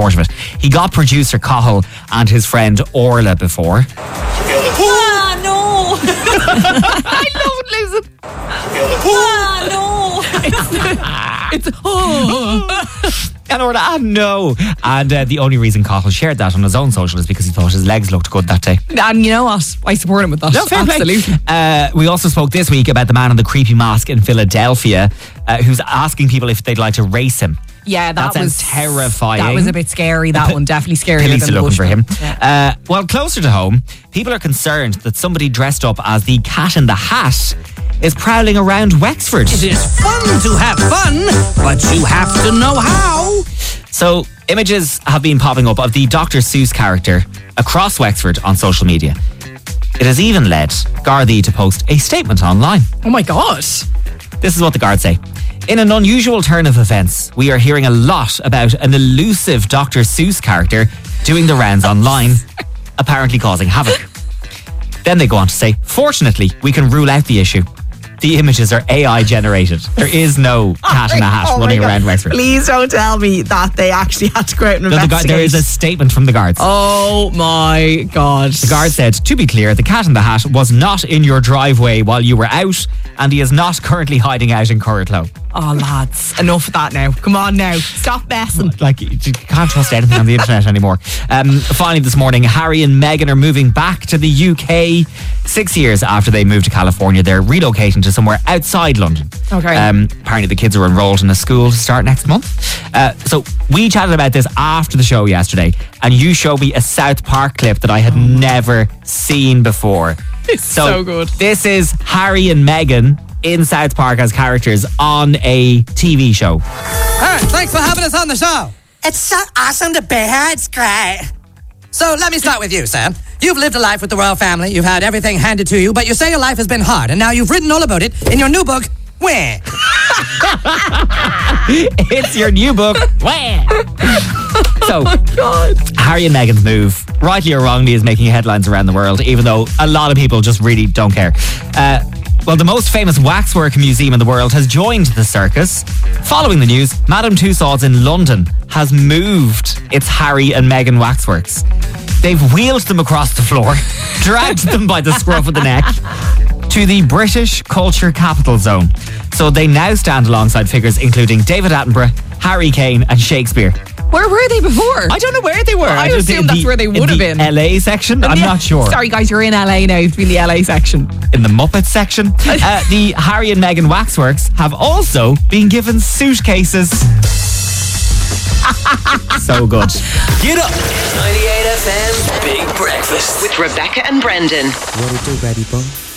short of it. He got producer Cahill and his friend Orla before. Ah, no. I love it, listen. Ah, no. It's and Orla, no. And the only reason Cahill shared that on his own social is because he thought his legs looked good that day. And you know what? I support him with that. No, fair play. Absolutely. We also spoke this week about the man in the creepy mask in Philadelphia who's asking people if they'd like to race him. Yeah, that sounds was terrifying. That was a bit scary. That one definitely scary. Police are looking for him. Yeah. Well, closer to home, people are concerned that somebody dressed up as the Cat in the Hat is prowling around Wexford. It is fun to have fun, but you have to know how. So, images have been popping up of the Dr. Seuss character across Wexford on social media. It has even led Gardaí to post a statement online. Oh my God. This is what the guards say. In an unusual turn of events, we are hearing a lot about an elusive Dr. Seuss character doing the rounds online, apparently causing havoc. Then they go on to say, fortunately, we can rule out the issue. The images are AI generated. There is no cat in a hat running around Wexford. Please don't tell me that they actually had to go out and investigate. There is a statement from the guards. Oh my God. The guard said, to be clear, the Cat in the Hat was not in your driveway while you were out, and he is not currently hiding out in Curraglow. Oh, lads, enough of that now. Come on now. Stop messing. Like, you can't trust anything on the internet anymore. Finally this morning, Harry and Meghan are moving back to the UK 6 years after they moved to California. They're relocating to somewhere outside London. Okay. Apparently the kids are enrolled in a school to start next month. So we chatted about this after the show yesterday, and you showed me a South Park clip that I had never seen before. It's so good. This is Harry and Meghan in South Park as characters on a TV show. All right, thanks for having us on the show. It's so awesome to be here. It's great. So let me start with you, Sam. You've lived a life with the royal family. You've had everything handed to you, but you say your life has been hard, and now you've written all about it in your new book, Where? It's your new book, Where? So, God. Harry and Meghan's move, rightly or wrongly, is making headlines around the world, even though a lot of people just really don't care. Well, the most famous waxwork museum in the world has joined the circus. Following the news, Madame Tussauds in London has moved its Harry and Meghan waxworks. They've wheeled them across the floor, dragged them by the scruff of the neck to the British Culture Capital Zone. So they now stand alongside figures including David Attenborough, Harry Kane and Shakespeare. Where were they before? I don't know where they were. I assume that's where they would have been. In the LA section? I'm not sure. Sorry guys, you're in LA now. You've been the LA section. In the Muppets section. The Harry and Meghan waxworks have also been given suitcases. So good. Get up! 98 FM Big Breakfast with Rebecca and Brendan. What it do, baby boy?